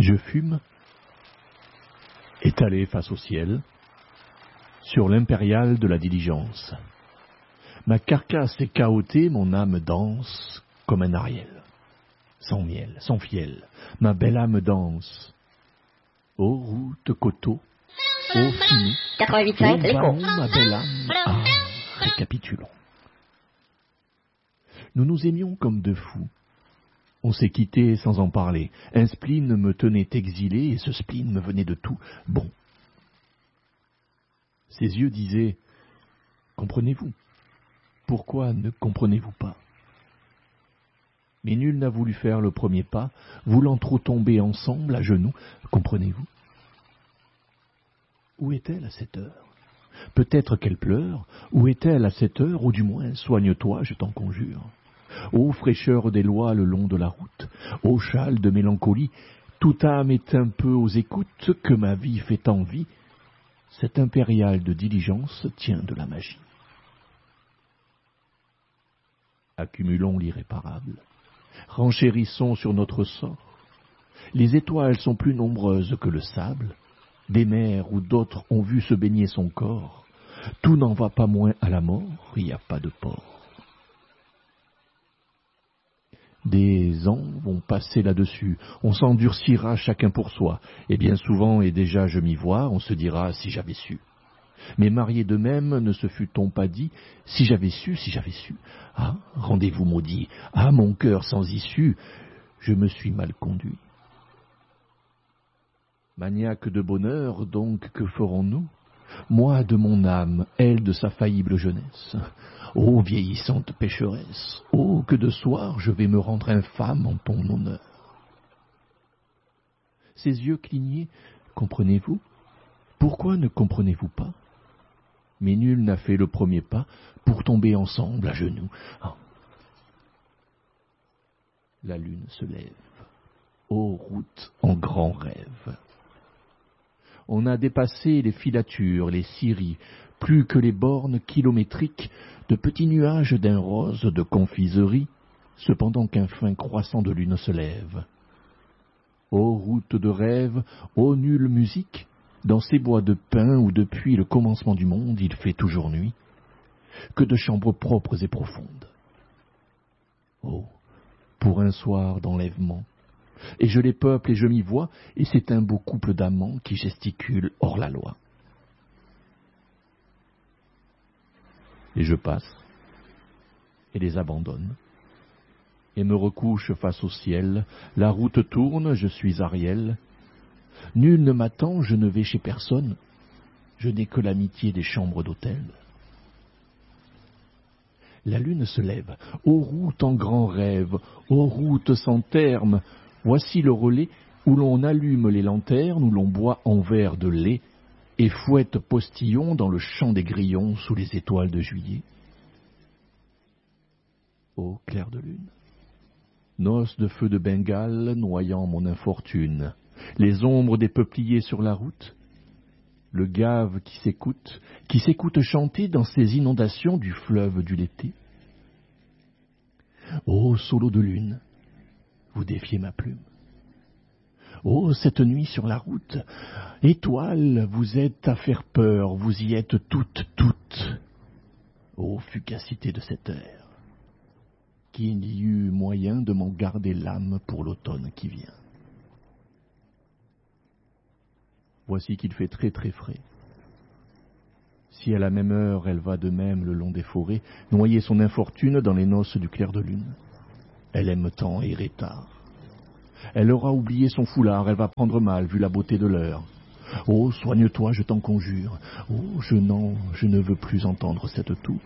Je fume, étalé face au ciel, sur l'impériale de la diligence. Ma carcasse est chaotée, mon âme danse comme un Ariel. Sans miel, sans fiel, ma belle âme danse. Ô route coteaux, ô fumée, 88.5, ô l'écho. ballon, ma belle âme. Ah, récapitulons. Nous nous aimions comme deux fous. On s'est quittés sans en parler. Un spleen me tenait exilé et ce spleen me venait de tout bon. Ses yeux disaient « Comprenez-vous ? Pourquoi ne comprenez-vous pas ?» Mais nul n'a voulu faire le premier pas, voulant trop tomber ensemble à genoux. Comprenez-vous ? Où est-elle à cette heure ? Peut-être qu'elle pleure. Où est-elle à cette heure ? Ou du moins, soigne-toi, je t'en conjure. Ô fraîcheur des lois le long de la route, ô châle de mélancolie, toute âme est un peu aux écoutes, que ma vie fait envie. Cette impériale de diligence tient de la magie. Accumulons l'irréparable. Renchérissons sur notre sort. Les étoiles sont plus nombreuses que le sable. Des mers où d'autres ont vu se baigner son corps. Tout n'en va pas moins à la mort, il n'y a pas de port. Des ans vont passer là-dessus, on s'endurcira chacun pour soi, et bien souvent, et déjà je m'y vois, on se dira si j'avais su. Mais mariés d'eux-mêmes, ne se fût-on pas dit si j'avais su, si j'avais su. Ah, rendez-vous maudit, ah mon cœur sans issue, je me suis mal conduit. Maniaque de bonheur, donc que ferons-nous ? Moi de mon âme, elle de sa faillible jeunesse. Ô vieillissante pécheresse, ô que de soir je vais me rendre infâme en ton honneur. Ses yeux clignaient, comprenez-vous ? Pourquoi ne comprenez-vous pas ? Mais nul n'a fait le premier pas pour tomber ensemble à genoux. Oh. La lune se lève, ô route en grand rêve. On a dépassé les filatures, les scieries, plus que les bornes kilométriques de petits nuages d'un rose de confiserie, cependant qu'un fin croissant de lune se lève. Ô route de rêve, ô nulle musique, dans ces bois de pin où depuis le commencement du monde il fait toujours nuit, que de chambres propres et profondes. Oh, pour un soir d'enlèvement, et je les peuple et je m'y vois, et c'est un beau couple d'amants qui gesticulent hors la loi. Et je passe, et les abandonne, et me recouche face au ciel, la route tourne, je suis Ariel. Nul ne m'attend, je ne vais chez personne, je n'ai que l'amitié des chambres d'hôtel. La lune se lève, ô route en grand rêve, ô route sans terme, voici le relais où l'on allume les lanternes, où l'on boit en verre de lait, et fouette postillon dans le champ des grillons sous les étoiles de juillet. Ô clair de lune, noces de feu de Bengale noyant mon infortune, les ombres des peupliers sur la route, le gave qui s'écoute chanter dans ces inondations du fleuve du l'été. Ô solo de lune, vous défiez ma plume. Ô cette nuit sur la route, étoiles, vous êtes à faire peur, vous y êtes toutes. Ô fugacité de cet air, qu'il y eut moyen de m'en garder l'âme pour l'automne qui vient. Voici qu'il fait très très frais. Si à la même heure elle va de même le long des forêts, noyer son infortune dans les noces du clair de lune. Elle aime tant errer tard. Elle aura oublié son foulard, elle va prendre mal vu la beauté de l'heure. Oh, soigne-toi, je t'en conjure. Oh, je ne veux plus entendre cette toux.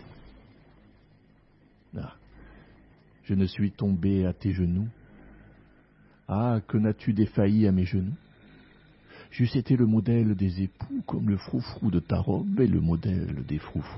Ah, je ne suis tombé à tes genoux. Ah, que n'as-tu défailli à mes genoux ? J'eusse été le modèle des époux comme le froufrou de ta robe et le modèle des froufrous